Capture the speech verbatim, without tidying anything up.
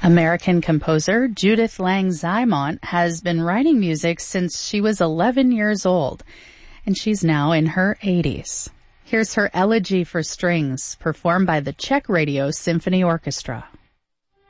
American composer Judith Lang-Zymont has been writing music since she was eleven years old, and she's now in her eighties. Here's her Elegy for Strings, performed by the Czech Radio Symphony Orchestra.